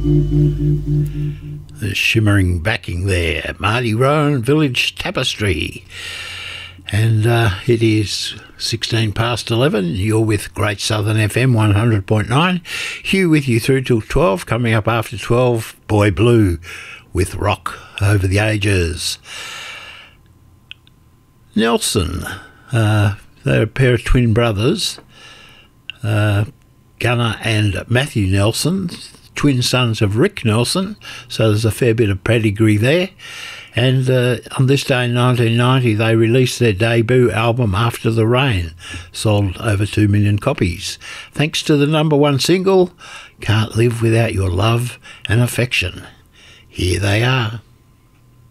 The shimmering backing there, Marty Rowan Village Tapestry. And it is 16 past 11. You're with Great Southern FM 100.9. Hugh with you through till 12. Coming up after 12, Boy Blue with Rock Over the Ages. Nelson, they're a pair of twin brothers, Gunnar and Matthew Nelson, twin sons of Rick Nelson, so there's a fair bit of pedigree there. And on this day in 1990, they released their debut album, After the Rain, sold over 2 million copies. Thanks to the number one single, Can't Live Without Your Love and Affection. Here they are.